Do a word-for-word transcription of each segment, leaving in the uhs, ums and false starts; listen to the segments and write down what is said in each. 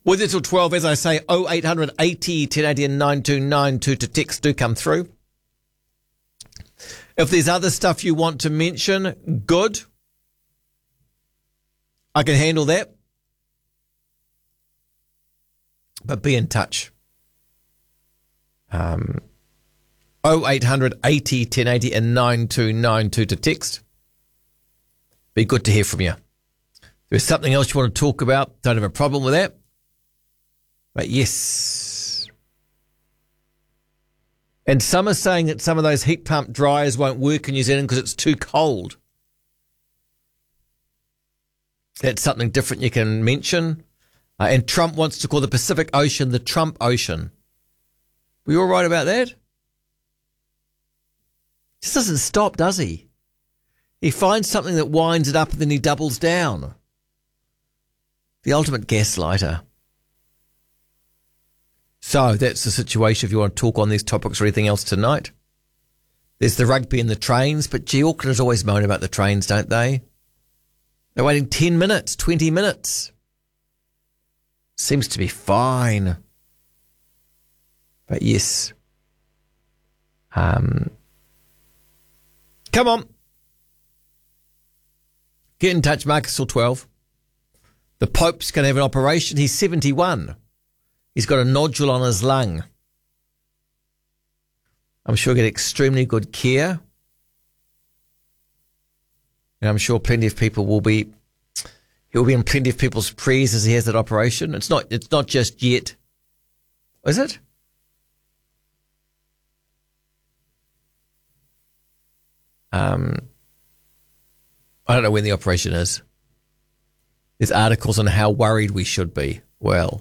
With it till twelve, as I say, oh eight hundred eighty, ten eighty and nine two nine two to text do come through. If there's other stuff you want to mention, good. I can handle that. But be in touch. Um, oh eight hundred eighty, ten eighty and nine two nine two to text. Be good to hear from you. If there's something else you want to talk about, don't have a problem with that. But yes. And some are saying that some of those heat pump dryers won't work in New Zealand because it's too cold. That's something different you can mention. Uh, and Trump wants to call the Pacific Ocean the Trump Ocean. Were you all right about that? Just doesn't stop, does he? He finds something that winds it up and then he doubles down. The ultimate gaslighter. So that's the situation if you want to talk on these topics or anything else tonight. There's the rugby and the trains, but gee, Aucklanders always moan about the trains, don't they? They're waiting ten minutes, twenty minutes. Seems to be fine. But yes. Um, come on. Get in touch, Marcus till twelve. The Pope's going to have an operation. He's seventy-one. He's got a nodule on his lung. I'm sure he'll get extremely good care. And I'm sure plenty of people will be, he'll be in plenty of people's prayers as he has that operation. It's not, it's not just yet. Is it? Um, I don't know when the operation is. There's articles on how worried we should be. Well,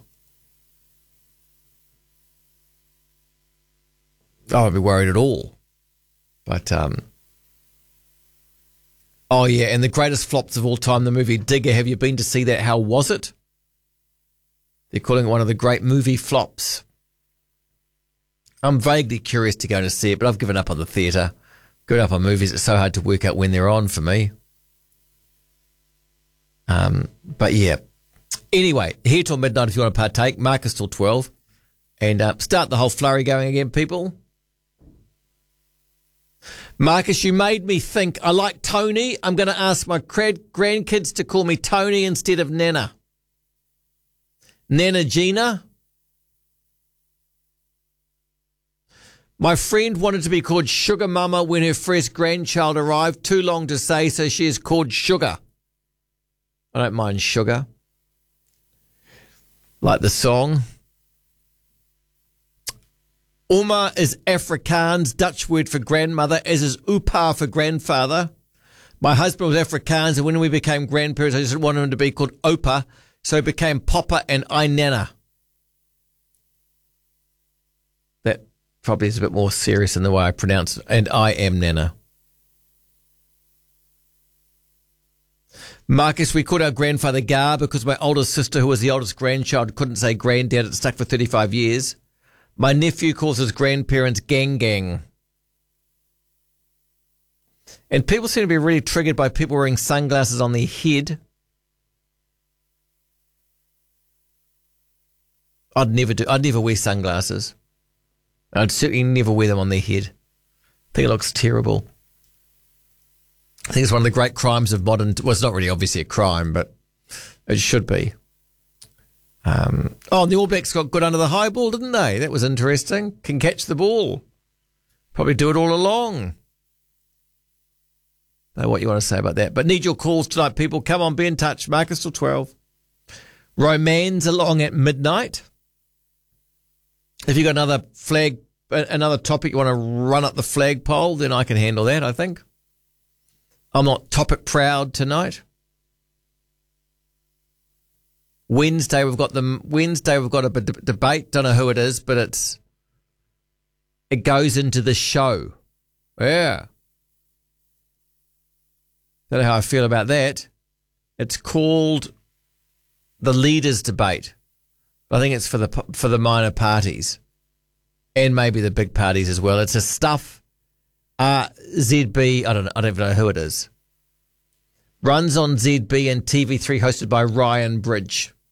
I won't be worried at all. But, um, oh yeah, and the greatest flops of all time, the movie Digger. Have you been to see that? How was it? They're calling it one of the great movie flops. I'm vaguely curious to go to see it, but I've given up on the theatre. Given up on movies. It's so hard to work out when they're on for me. Um, but yeah. Anyway, here till midnight if you want to partake. Marcus till twelve. And uh, start the whole flurry going again, people. Marcus, you made me think. I like Tony. I'm going to ask my grad- grandkids to call me Tony instead of Nana. Nana Gina. My friend wanted to be called Sugar Mama when her first grandchild arrived. Too long to say, so she is called Sugar. I don't mind sugar. Like the song. Oma is Afrikaans, Dutch word for grandmother, as is Upa for grandfather. My husband was Afrikaans, and when we became grandparents, I just didn't want him to be called Opa, so he became Papa and I Nana. That probably is a bit more serious in the way I pronounce it, and I am Nana. Marcus, we called our grandfather Gar because my oldest sister, who was the oldest grandchild, couldn't say granddad. It stuck for thirty-five years. My nephew calls his grandparents Gang Gang. And people seem to be really triggered by people wearing sunglasses on their head. I'd never do. I'd never wear sunglasses. I'd certainly never wear them on their head. I think it looks terrible. I think it's one of the great crimes of modern... Well, it's not really obviously a crime, but it should be. Um, oh, and the All Blacks got good under the high ball, didn't they? That was interesting. Can catch the ball. Probably do it all along. I don't know what you want to say about that. But need your calls tonight, people. Come on, be in touch. Marcus till twelve. Romans along at midnight. If you got another flag, another topic you want to run up the flagpole, then I can handle that, I think. I'm not topic proud tonight. Wednesday we've got the Wednesday we've got a b- debate. Don't know who it is, but it's it goes into the show. Yeah. Don't know how I feel about that. It's called the Leaders Debate. I think it's for the for the minor parties and maybe the big parties as well. It's a stuff. Uh, Z B, I don't know, I don't even know who it is. Runs on Z B and T V three, hosted by Ryan Bridge.